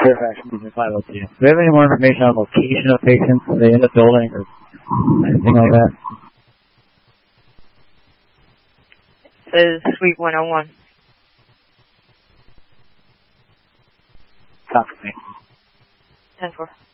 Fairfax, 502. Do we have any more information on location of patients in the building or anything like that? It says Suite 101. Copy me. 10-4.